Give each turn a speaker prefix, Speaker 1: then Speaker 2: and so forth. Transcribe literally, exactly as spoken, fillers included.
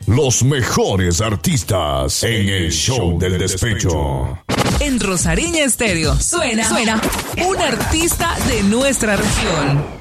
Speaker 1: Los mejores artistas en el show del despecho.
Speaker 2: En Rosariña Estéreo suena, suena un artista de nuestra región.